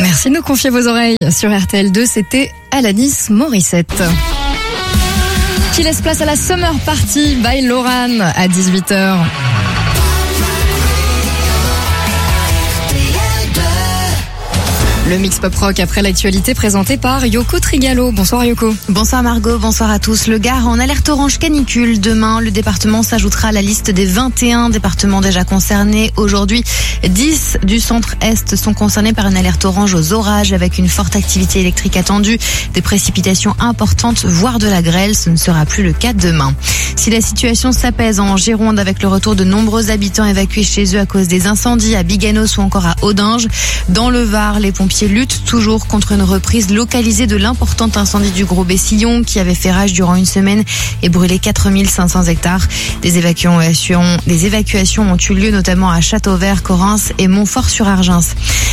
Merci de nous confier vos oreilles. Sur RTL2, c'était Alanis Morissette. Qui laisse place à la Summer Party by Loran à 18h. Le mix pop rock après l'actualité présenté par Yoko Trigalo. Bonsoir Yoko. Bonsoir Margot, bonsoir à tous. Le Gard en alerte orange canicule. Demain, le département s'ajoutera à la liste des 21 départements déjà concernés. Aujourd'hui, 10 du centre-est sont concernés par une alerte orange aux orages avec une forte activité électrique attendue, des précipitations importantes, voire de la grêle. Ce ne sera plus le cas demain. Si la situation s'apaise en Gironde avec le retour de nombreux habitants évacués chez eux à cause des incendies à Biganos ou encore à Audinge, dans le Var, les pompiers luttent toujours contre une reprise localisée de l'important incendie du Gros Bessillon qui avait fait rage durant une semaine et brûlé 4500 hectares. Des évacuations ont eu lieu notamment à Châteauvert, Correns et Montfort-sur-Argens.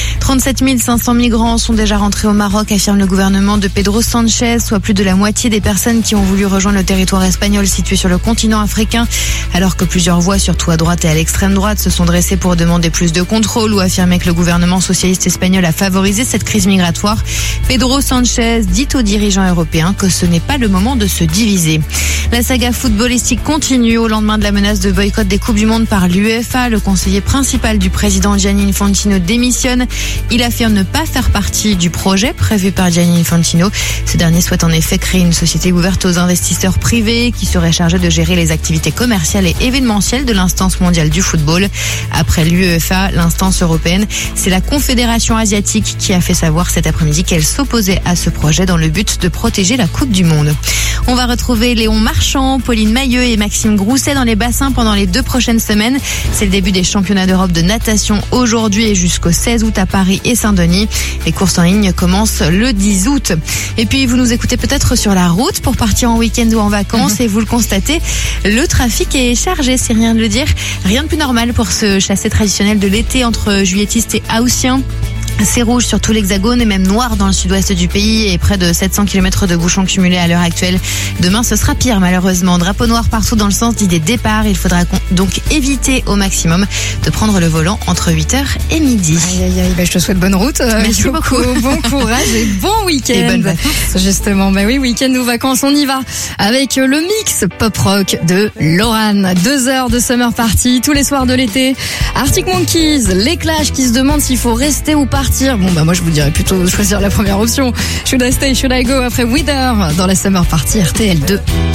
37 500 migrants sont déjà rentrés au Maroc, affirme le gouvernement de Pedro Sanchez, soit plus de la moitié des personnes qui ont voulu rejoindre le territoire espagnol situé sur le continent africain, alors que plusieurs voix, surtout à droite et à l'extrême droite, se sont dressées pour demander plus de contrôle ou affirmer que le gouvernement socialiste espagnol a favorisé cette crise migratoire. Pedro Sanchez dit aux dirigeants européens que ce n'est pas le moment de se diviser. La saga footballistique continue au lendemain de la menace de boycott des Coupes du Monde par l'UEFA. Le conseiller principal du président Gianni Infantino démissionne. Il affirme ne pas faire partie du projet prévu par Gianni Infantino. Ce dernier souhaite en effet créer une société ouverte aux investisseurs privés qui serait chargée de gérer les activités commerciales et événementielles de l'instance mondiale du football. Après l'UEFA, l'instance européenne, c'est la Confédération asiatique qui a fait savoir cet après-midi qu'elle s'opposait à ce projet dans le but de protéger la Coupe du Monde. On va retrouver Léon Marchand, Pauline Mailleux et Maxime Grousset dans les bassins pendant les 2 prochaines semaines. C'est le début des championnats d'Europe de natation aujourd'hui et jusqu'au 16 août à Paris et Saint-Denis. Les courses en ligne commencent le 10 août. Et puis vous nous écoutez peut-être sur la route pour partir en week-end ou en vacances et vous le constatez, le trafic est chargé, c'est rien de le dire. Rien de plus normal pour ce chassé traditionnel de l'été entre juilletistes et haussiens. C'est rouge sur tout l'Hexagone et même noir dans le sud-ouest du pays et près de 700 km de bouchons cumulés à l'heure actuelle. Demain, ce sera pire malheureusement. Drapeau noir partout dans le sens dit des départs. Il faudra donc éviter au maximum de prendre le volant entre 8h et midi. Aïe, je te souhaite bonne route. Merci beaucoup. Bon courage et bon week-end. Et bonnes vacances. Justement, oui, week-end ou vacances, on y va avec le mix pop-rock de Loran. 2 heures de Summer Party tous les soirs de l'été. Arctic Monkeys, les Clash qui se demandent s'il faut rester ou partir. Bon, moi je vous dirais plutôt de choisir la première option. Should I stay, should I go après Wither dans la Summer Party RTL2.